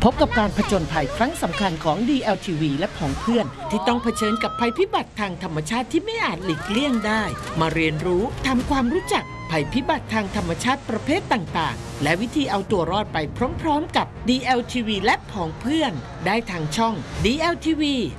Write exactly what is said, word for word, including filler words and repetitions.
พบกับการผจญภัยครั้งสำคัญของ ดี แอล ที วี และผองเพื่อนที่ต้องเผชิญกับภัยพิบัติทางธรรมชาติที่ไม่อาจหลีกเลี่ยงได้มาเรียนรู้ทำความรู้จักภัยพิบัติทางธรรมชาติประเภทต่างๆและวิธีเอาตัวรอดไปพร้อมๆกับ ดี แอล ที วี และผองเพื่อนได้ทางช่อง ดี แอล ที วี